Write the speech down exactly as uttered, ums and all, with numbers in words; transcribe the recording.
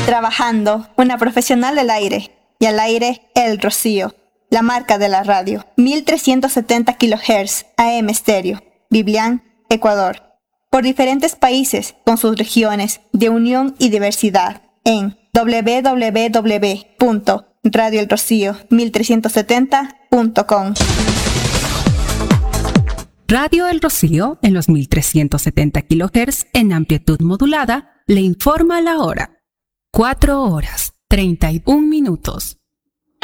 Trabajando, una profesional del aire. Y al aire, El Rocío, la marca de la radio. mil trescientos setenta kilohertz A M estéreo. Biblián, Ecuador. Por diferentes países, con sus regiones de unión y diversidad. En doble u doble u doble u punto radio el rocío mil trescientos setenta punto com. Radio El Rocío, en los mil trescientos setenta kilohertz en amplitud modulada, le informa la hora. cuatro horas, treinta y un minutos.